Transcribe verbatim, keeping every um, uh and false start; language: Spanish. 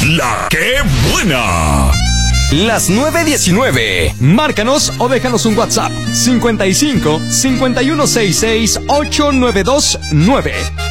La que buena. Las nueve diecinueve. Márcanos o déjanos un WhatsApp. cincuenta y cinco, cincuenta y uno sesenta y seis, ochocientos noventa y dos nueve.